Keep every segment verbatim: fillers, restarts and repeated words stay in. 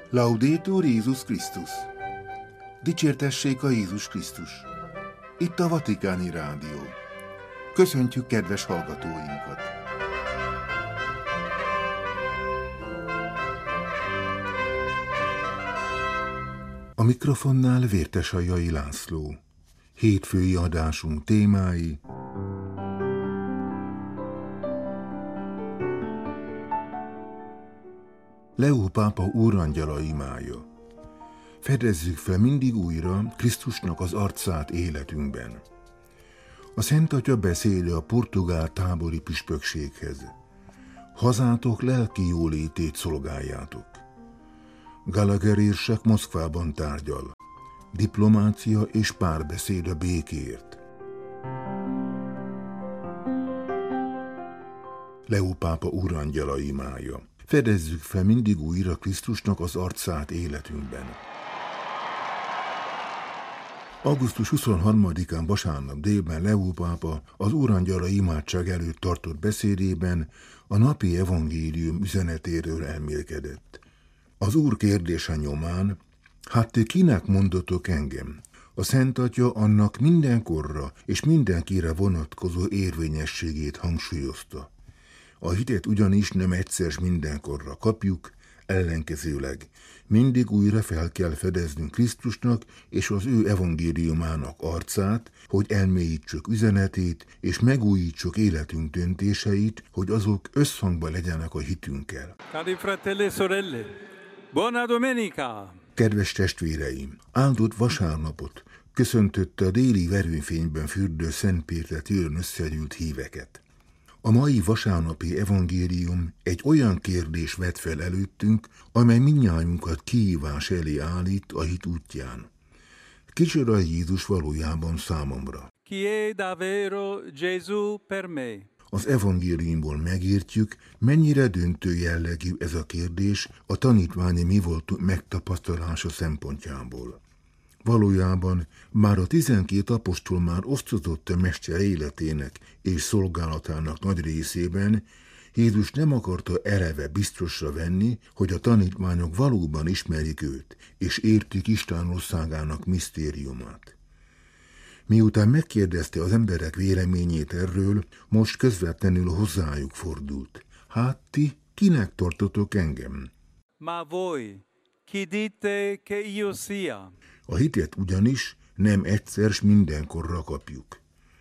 Laudetur Jézus Krisztus! Dicsértessék a Jézus Krisztus! Itt a Vatikáni Rádió. Köszöntjük kedves hallgatóinkat! A mikrofonnál Vértesajai László. Hétfői adásunk témái: Leó pápa úrangyala imája. Fedezzük fel mindig újra Krisztusnak az arcát életünkben. A Szent Atya beszéde a portugál tábori püspökséghez. Hazátok lelki jólétét szolgáljátok. Gallagher érsek Moszkvában tárgyal. Diplomácia és párbeszéd a békéért. Leó pápa úrangyala imája. Fedezzük fel mindig újra Krisztusnak az arcát életünkben. augusztus huszonharmadikán vasárnap délben Leó pápa az úrangyala imádság előtt tartott beszédében a napi evangélium üzenetéről elmélkedett. Az Úr kérdése nyomán: hát ti kinek mondotok engem? A Szent Atya annak mindenkorra és mindenkire vonatkozó érvényességét hangsúlyozta. A hitet ugyanis nem egyszer s mindenkorra kapjuk, ellenkezőleg mindig újra fel kell fedeznünk Krisztusnak és az ő evangéliumának arcát, hogy elmélyítsük üzenetét és megújítsuk életünk döntéseit, hogy azok összhangban legyenek a hitünkkel. Cari fratelli e sorelle, buona domenica! Kedves testvéreim, áldott vasárnapot köszöntötte a déli verőfényben fürdő Szent Péter téren összegyűlt híveket. A mai vasárnapi evangélium egy olyan kérdés vet fel előttünk, amely mindnyájunkat kihívás elé állít a hit útján. Kicsoda Jézus valójában számomra? Chi è davvero Gesù per me? Az evangéliumból megértjük, mennyire döntő jellegű ez a kérdés a tanítványi mi voltunk megtapasztalása szempontjából. Valójában már a tizenkét apostol már osztozott a mester életének és szolgálatának nagy részében. Jézus nem akarta eleve biztosra venni, hogy a tanítványok valóban ismerik őt, és értik Isten országának misztériumát. Miután megkérdezte az emberek véleményét erről, most közvetlenül hozzájuk fordult. Hát ti kinek tartotok engem? Ma voi, chi dite che io sia? A hitet ugyanis nem egyszer s mindenkorra kapjuk.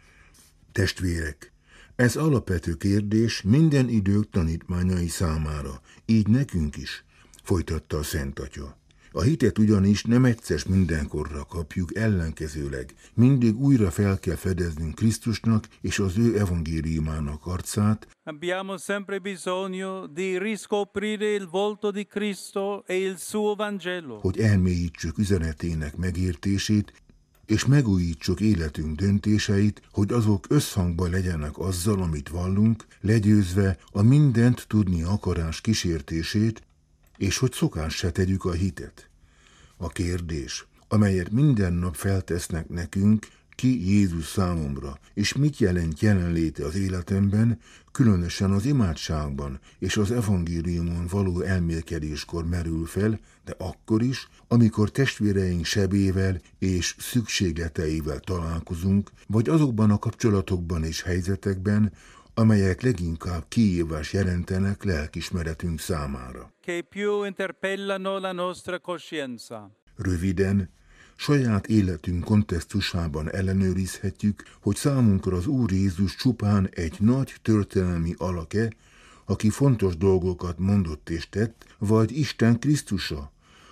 Testvérek, ez alapvető kérdés minden idők tanítványai számára, így nekünk is, folytatta a Szent Atya. A hitet ugyanis nem egyszer s mindenkorra kapjuk, ellenkezőleg mindig újra fel kell fedeznünk Krisztusnak és az ő evangéliumának arcát. Abbiamo sempre bisogno di riscoprire il volto di Cristo e il suo Vangelo. Hogy elmélyítsük üzenetének megértését, és megújítsuk életünk döntéseit, hogy azok összhangban legyenek azzal, amit vallunk, legyőzve a mindent tudni akarás kísértését, és hogy szokássá tegyük a hitet. A kérdés, amelyet minden nap feltesznek nekünk, ki Jézus számomra, és mit jelent jelenléte az életemben, különösen az imádságban és az evangéliumon való elmélkedéskor merül fel, de akkor is, amikor testvéreink sebével és szükségleteivel találkozunk, vagy azokban a kapcsolatokban és helyzetekben, amelyek leginkább kihívás jelentenek lelkismeretünk számára. Che più interpellano la nostra coscienza. Röviden, saját életünk kontextusában ellenőrizhetjük, hogy számunkra az Úr Jézus csupán egy nagy történelmi alak-e, aki fontos dolgokat mondott és tett, vagy Isten Krisztusa,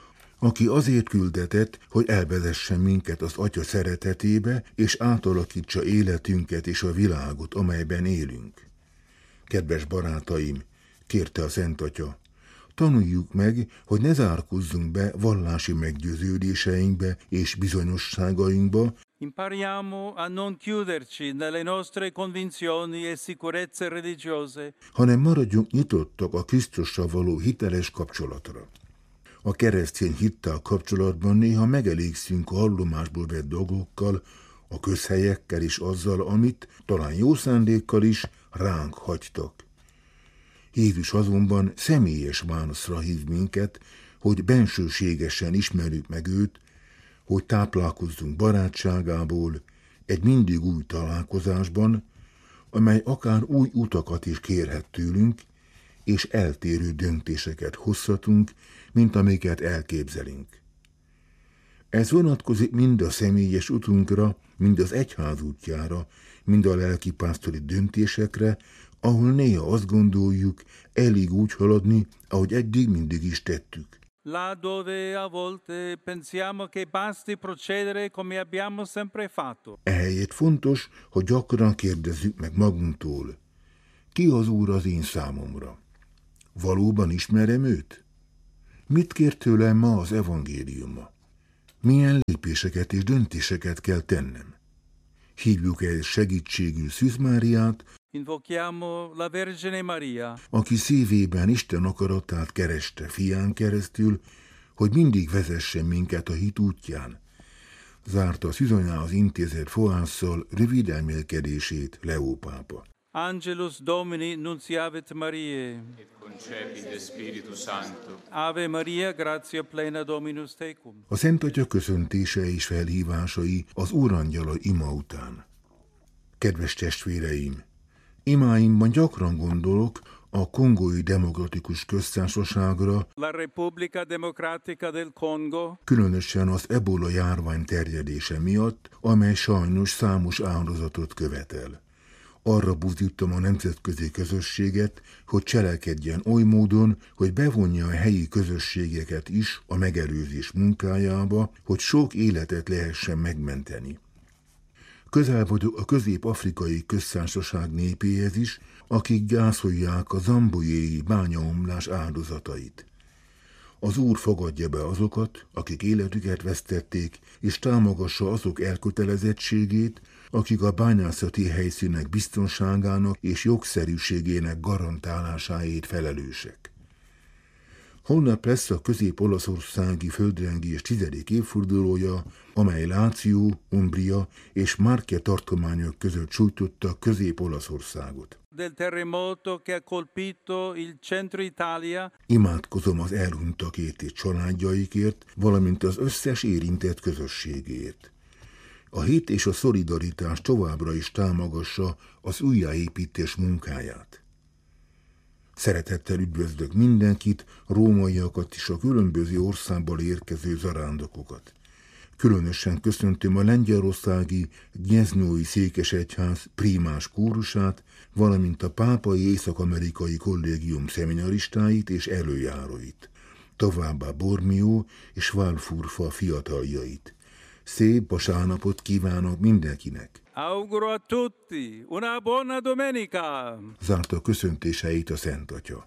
aki azért küldetett, hogy elvezessen minket az Atya szeretetébe, és átalakítsa életünket és a világot, amelyben élünk. Kedves barátaim, kérte a Szent Atya, tanuljuk meg, hogy ne zárkózzunk be vallási meggyőződéseinkbe és bizonyosságainkba, Impariamo a non chiuderci nelle nostre convinzioni e sicurezze religiose, hanem maradjunk nyitottak a Krisztussal való hiteles kapcsolatra. A keresztény hittel kapcsolatban néha megelégszünk a hallomásból vett dolgokkal, a közhelyekkel és azzal, amit talán jó szándékkal is ránk hagytak. Jézus azonban személyes válaszra hív minket, hogy bensőségesen ismerjük meg őt, hogy táplálkozzunk barátságából egy mindig új találkozásban, amely akár új utakat is kérhet tőlünk, és eltérő döntéseket hozhatunk, mint amiket elképzelünk. Ez vonatkozik mind a személyes utunkra, mind az egyház útjára, mind a lelkipásztori döntésekre, ahol néha azt gondoljuk, elég úgy haladni, ahogy eddig mindig is tettük. Là dove a volte pensiamo che basti procedere come abbiamo sempre fatto. Ehelyett fontos, hogy gyakran kérdezzük meg magunktól, ki az Úr az én számomra? Valóban ismerem őt? Mit kér tőlem ma az evangéliuma? Milyen lépéseket és döntéseket kell tennem? Hívjuk el segítségül Szűz Máriát, Invochiamo la Vergine Maria, aki szívében Isten akaratát kereste fián keresztül, hogy mindig vezessen minket a hit útján. Zárta a Szűzanyához intézett fohásszal rövid elmélkedését Leó pápa. Angelus Domini nunciavit Mariae, et concepit Spiritus Sancto. Ave Maria, gratia plena Dominus tecum. A Szent Atya köszöntése és felhívásai az Úrangyala ima után. Kedves testvéreim! Imáimban gyakran gondolok a Kongói Demokratikus Köztársaságra, La Repubblica Democratica del Congo, különösen az ebola járvány terjedése miatt, amely sajnos számos áldozatot követel. Arra buzdítom a nemzetközi közösséget, hogy cselekedjen oly módon, hogy bevonja a helyi közösségeket is a megelőzés munkájába, hogy sok életet lehessen megmenteni. Közel vagyok a Közép-Afrikai Köztársaság népéhez is, akik gyászolják a zambojéi bányaomlás áldozatait. Az Úr fogadja be azokat, akik életüket vesztették, és támogassa azok elkötelezettségét, akik a bányászati helyszínek biztonságának és jogszerűségének garantálásáért felelősek. Holnap lesz a közép-olaszországi földrengés tizedik évfordulója, amely Láció, Umbria és Marche tartományok között sújtotta Közép-Olaszországot. del terremoto che ha colpito il centro Italia, Imádkozom az elhunytakért és családjaikért, valamint az összes érintett közösségért. A hit és a szolidaritás továbbra is támogassa az újjáépítés munkáját. Szeretettel üdvözlök mindenkit, rómaiakat és a különböző országból érkező zarándokokat. Különösen köszöntöm a lengyelországi Gnieznyói székesegyház prímás kórusát, valamint a pápai észak-amerikai kollégium szeminaristáit és előjáróit, továbbá Bormió és Valfurfa fiataljait. Szép vasárnapot kívánok mindenkinek! auguro a tutti una buona domenica. Zárta köszöntéseit a Szent Atya.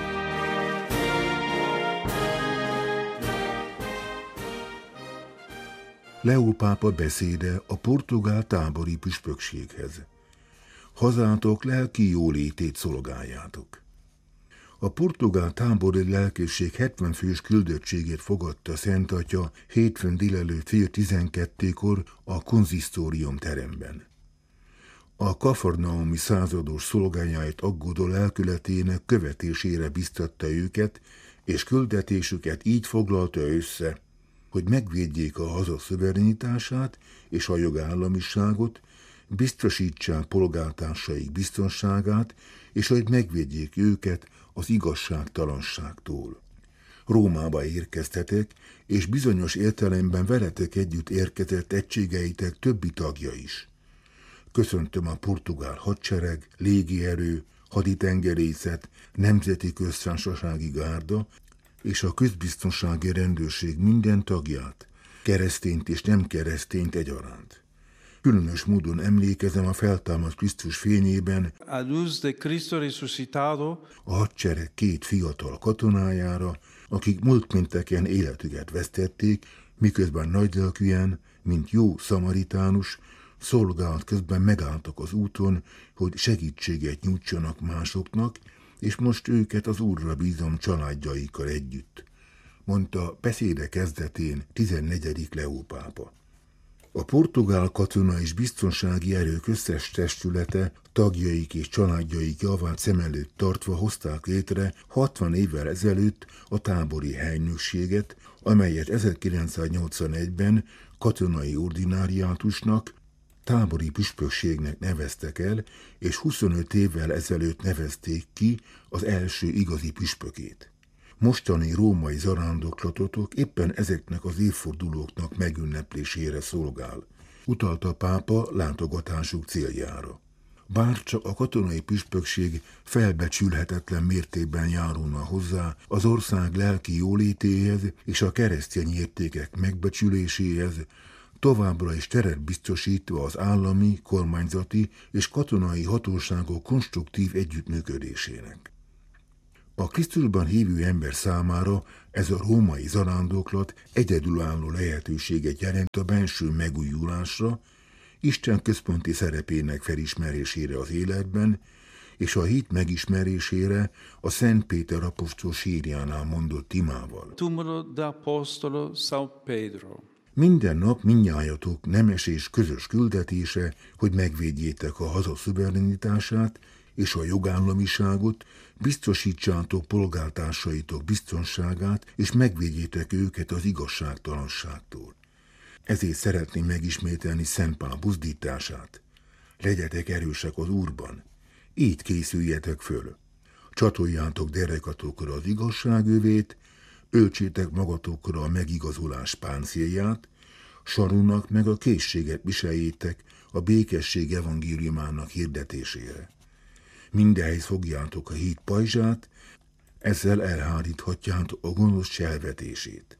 Leó pápa beszéde a portugál tábori püspökséghez. Hazátok lelki jólétét szolgáljátok. A portugál tábori lelkészség hetven fős küldöttségét fogadta Szent Atya hétfőn délelőtt fél tizenkettőkor a konzisztórium teremben. A kafarnaumi százados szolgájáit aggódó lelkületének követésére biztatta őket, és küldetésüket így foglalta össze, hogy megvédjék a haza szuverenitását és a jogállamiságot, biztosítsák polgártársaik biztonságát, és hogy megvédjék őket az igazságtalanságtól. Rómába érkeztetek, és bizonyos értelemben veletek együtt érkezett egységeitek többi tagja is. Köszöntöm a portugál hadsereg, légierő, haditengerészet, nemzeti köztársasági gárda és a közbiztonsági rendőrség minden tagját, keresztényt és nem keresztényt egyaránt. Különös módon emlékezem a feltámadt Krisztus fényében A luz de Cristo resucitado, a hadsereg két fiatal katonájára, akik múlt pénteken életüket vesztették, miközben nagylelkűen, mint jó szamaritánus, szolgálat közben megálltak az úton, hogy segítséget nyújtsanak másoknak, és most őket az Úrra bízom családjaikkal együtt, mondta beszéde kezdetén tizennegyedik Leó pápa. A portugál katona és biztonsági erők összes testülete, tagjaik és családjaik javát szem előtt tartva hozták létre hatvan évvel ezelőtt a tábori helynökséget, amelyet ezerkilencszáznyolcvanegyben katonai ordináriátusnak, tábori püspökségnek neveztek el, és huszonöt évvel ezelőtt nevezték ki az első igazi püspökét. Mostani római zarándoklatotok éppen ezeknek az évfordulóknak megünneplésére szolgál, utalta a pápa látogatásuk céljára. Bár csak a katonai püspökség felbecsülhetetlen mértékben járulna hozzá az ország lelki jólétéhez és a keresztény értékek megbecsüléséhez, továbbra is teret biztosítva az állami, kormányzati és katonai hatóságok konstruktív együttműködésének. A Krisztusban hívő ember számára ez a római zarándoklat egyedülálló lehetőséget jelent a benső megújulásra, Isten központi szerepének felismerésére az életben, és a hit megismerésére a Szent Péter apostol sírjánál mondott imával. Tumulo d'Apostolo São Pedro. Minden nap mindnyájatok nemes és közös küldetése, hogy megvédjétek a haza szuverenitását és a jogállamiságot, biztosítsátok polgártársaitok biztonságát, és megvédjétek őket az igazságtalanságtól. Ezért szeretném megismételni Szent Pál buzdítását. Legyetek erősek az Úrban, így készüljetek föl. Csatoljátok derekatokra az igazságövét, öltsétek magatokra a megigazulás páncélját, sarunak meg a készséget viseljétek a békesség evangéliumának hirdetésére. Mindenhez fogjátok a híd pajzsát, ezzel elháríthatjátok a gonosz cselvetését.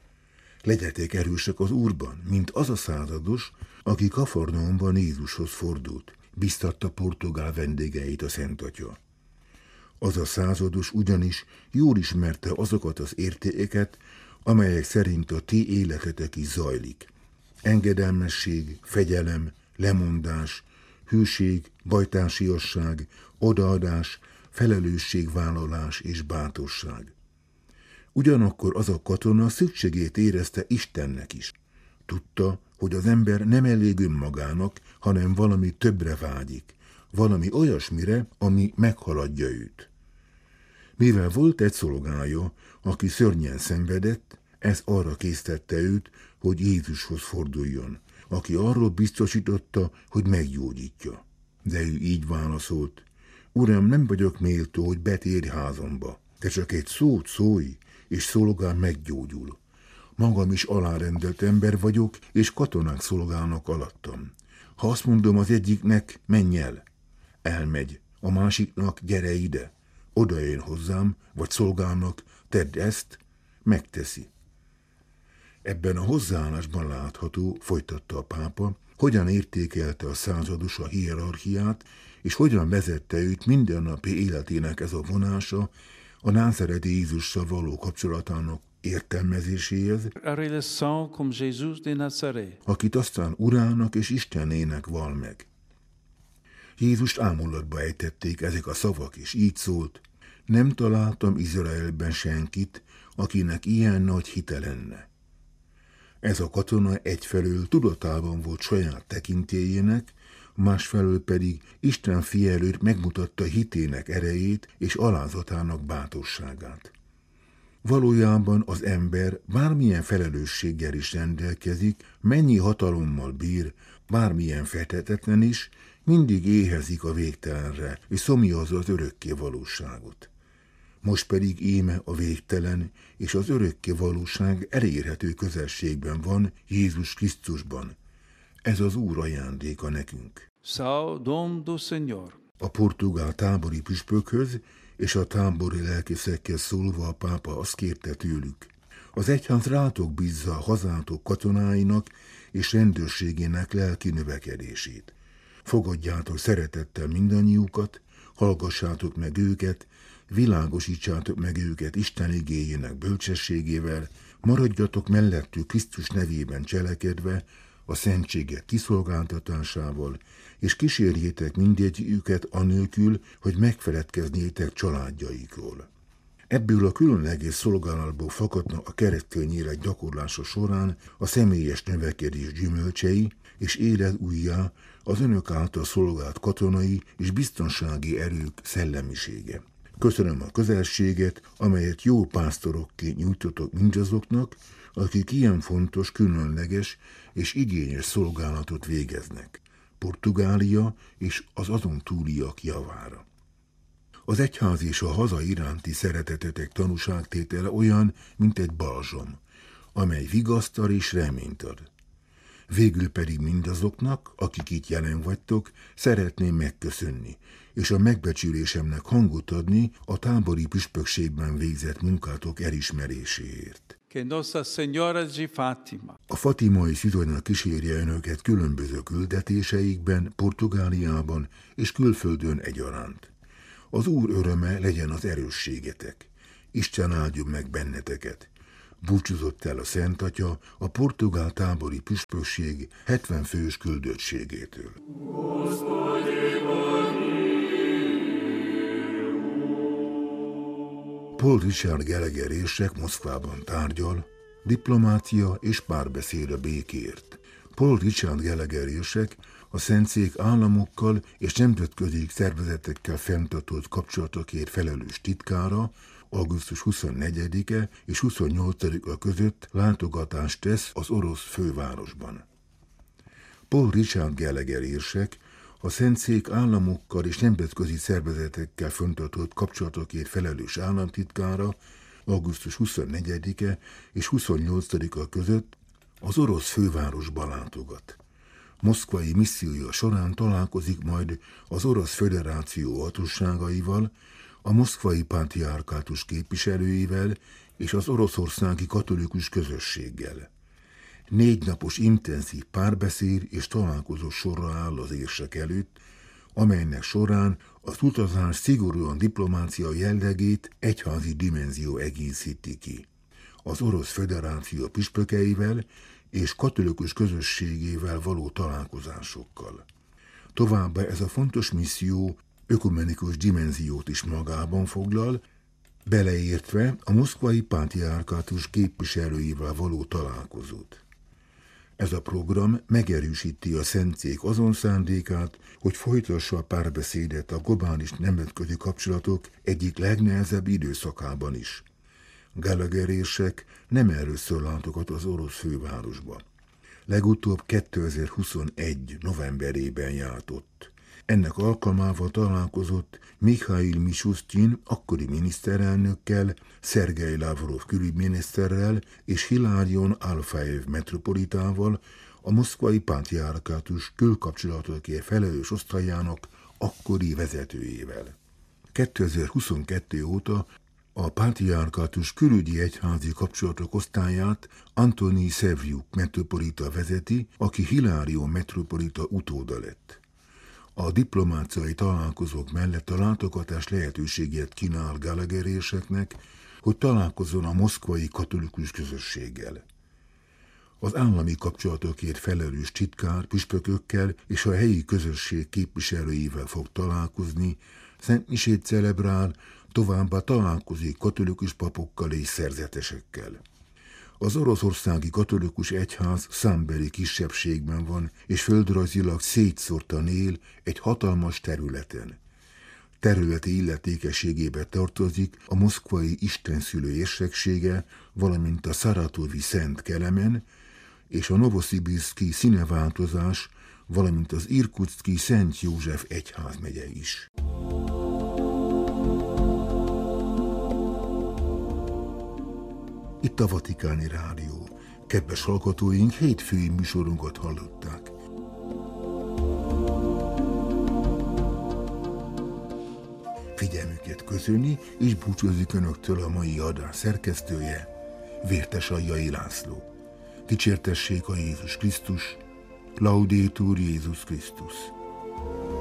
Legyetek erősek az Úrban, mint az a százados, aki Kafarnaumban Jézushoz fordult, biztatta portugál vendégeit a Szent Atya. Az a százados ugyanis jól ismerte azokat az értékeket, amelyek szerint a ti életetek is zajlik. Engedelmesség, fegyelem, lemondás, hűség, bajtársiasság, odaadás, felelősségvállalás és bátorság. Ugyanakkor az a katona szükségét érezte Istennek is. Tudta, hogy az ember nem elég önmagának, hanem valami többre vágyik, valami olyasmire, ami meghaladja őt. Mivel volt egy szolgája, aki szörnyen szenvedett, ez arra késztette őt, hogy Jézushoz forduljon, aki arról biztosította, hogy meggyógyítja. De ő így válaszolt: Uram, nem vagyok méltó, hogy betérj házamba, te csak egy szót szólj, és szolgám meggyógyul. Magam is alárendelt ember vagyok, és katonák szolgálnak alattam. Ha azt mondom az egyiknek, menj el, elmegy, a másiknak, gyere ide, odajön hozzám, vagy szolgálnak, tedd ezt, megteszi. Ebben a hozzáállásban látható, folytatta a pápa, hogyan értékelte a százados a hierarchiát, és hogyan vezette őt mindennapi életének ez a vonása a názáreti Jézussal való kapcsolatának értelmezéséhez, A relação com Jesus de Nazaré. akit aztán Urának és Istenének val meg. Jézust ámulatba ejtették ezek a szavak, és így szólt: nem találtam Izraelben senkit, akinek ilyen nagy hite lenne. Ez a katona egyfelől tudatában volt saját tekintélyének, másfelől pedig Isten fia előtt megmutatta hitének erejét és alázatának bátorságát. Valójában az ember bármilyen felelősséggel is rendelkezik, mennyi hatalommal bír, bármilyen feltetetlen is, mindig éhezik a végtelenre, és szomjazza az örökké valóságot. Most pedig íme a végtelen és az örökké valóság elérhető közelségben van Jézus Krisztusban. Ez az Úr ajándéka nekünk. São dom do Senhor. A portugál tábori püspökhöz és a tábori lelkészekkel szólva a pápa azt kérte tőlük: az egyház rátok bízza a hazátok katonáinak és rendőrségének lelki növekedését. Fogadjátok szeretettel mindannyiukat, hallgassátok meg őket, világosítsátok meg őket Isten igéjének bölcsességével, maradjatok mellettük Krisztus nevében cselekedve, a szentséget kiszolgáltatásával, és kísérjétek mindegyiküket anélkül, hogy megfeledkeznétek családjaikról. Ebből a különleges szolgálatból fakadnak a keresztény élet gyakorlása során a személyes növekedés gyümölcsei, és élet újjá az önök által szolgált katonai és biztonsági erők szellemisége. Köszönöm a közelséget, amelyet jó pásztorokként nyújtotok mindazoknak, akik ilyen fontos, különleges és igényes szolgálatot végeznek, Portugália és az azon túliak javára. Az egyház és a haza iránti szeretetetek tanúságtétele olyan, mint egy balzsam, amely vigasztal és reményt ad. Végül pedig mindazoknak, akik itt jelen vagytok, szeretném megköszönni, és a megbecsülésemnek hangot adni a tábori püspökségben végzett munkátok elismeréséért. Che Nostra Signora di Fatima. A fatimai szüzonynak kísérje önöket különböző küldetéseikben, Portugáliában és külföldön egyaránt. Az Úr öröme legyen az erősségetek. Isten áldjon meg benneteket. Búcsúzott el a Szent Atya a portugál tábori püspökség hetven fős küldöttségétől. Paul Richard Gallagher érsek Moszkvában tárgyal, diplomácia és párbeszéd a békért. Paul Richard Gallagher érsek a Szentszék államokkal és nemzetközi szervezetekkel fenntartott kapcsolatokért felelős titkára augusztus huszonnegyedike és huszonnyolcadika között látogatást tesz az orosz fővárosban. Paul Richard Gallagher érsek a Szentszék államokkal és nemzetközi szervezetekkel fenntartott kapcsolatokért felelős államtitkára augusztus huszonnegyedike és huszonnyolcadika között az orosz fővárosba látogat. Moszkvai missziója során találkozik majd az Orosz Föderáció hatóságaival, a moszkvai pátriárkátus képviselőivel és az oroszországi katolikus közösséggel. Négy napos intenzív párbeszéd és találkozó sorra áll az érsek előtt, amelynek során az utazás szigorúan diplomácia jellegét egyházi dimenzió egészíti ki. Az Orosz Föderáció püspökeivel és katolikus közösségével való találkozásokkal. Továbbá ez a fontos misszió ökumenikus dimenziót is magában foglal, beleértve a moszkvai pátriárkátus képviselőivel való találkozót. Ez a program megerősíti a Szentszék azon szándékát, hogy folytassa a párbeszédet a globális nemzetközi kapcsolatok egyik legnehezebb időszakában is. Gallagher érsek nem először látogat az orosz fővárosba. Legutóbb kétezer-huszonegy novemberében járt ott. Ennek alkalmával találkozott Mikhail Mishustin akkori miniszterelnökkel, Szergej Lavrov külügyminiszterrel és Hilarion Alfaev metropolitával, a moszkvai pátriárkátus külkapcsolatokért felelős osztályának akkori vezetőjével. kétezer-huszonkettő óta a pátriárkátus külügyi egyházi kapcsolatok osztályát Antoni Szevjuk metropolita vezeti, aki Hilarion metropolita utóda lett. A diplomáciai találkozók mellett a látogatás lehetőséget kínál Gallagher érseknek, hogy találkozzon a moszkvai katolikus közösséggel. Az állami kapcsolatokért felelős titkár püspökökkel és a helyi közösség képviselőivel fog találkozni, szentmisét celebrál, továbbá találkozik katolikus papokkal és szerzetesekkel. Az oroszországi katolikus egyház számbeli kisebbségben van, és földrajzilag szétszórtan él egy hatalmas területen. Területi illetékességébe tartozik a moszkvai istenszülő érseksége, valamint a szaratovi Szent Kelemen, és a novoszibirszki színeváltozás, valamint az irkutszki Szent József egyházmegye is. Itt a Vatikáni Rádió. Kedves hallgatóink, hétfői műsorunkat hallották. Figyelmüket köszöni, és búcsúzik Önöktől a mai adás szerkesztője, Vértesallyai László. Dicsértessék a Jézus Krisztus, Laudetur Jézus Krisztus.